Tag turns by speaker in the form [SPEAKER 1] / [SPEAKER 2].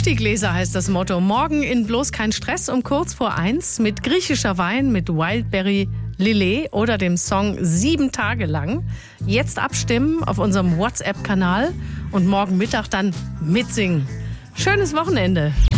[SPEAKER 1] die Gläser heißt das Motto. Morgen in Bloß kein Stress um kurz vor 1 mit griechischer Wein, mit Wildberry Lillet oder dem Song 7 Tage lang. Jetzt abstimmen auf unserem WhatsApp-Kanal und morgen Mittag dann mitsingen. Schönes Wochenende.